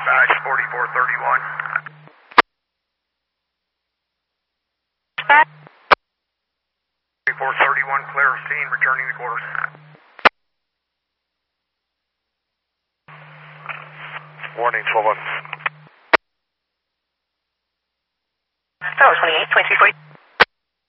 Dispatch 4431. 4431, clear of scene, returning to quarters. Warning, 12-1. Tower 28, 2340.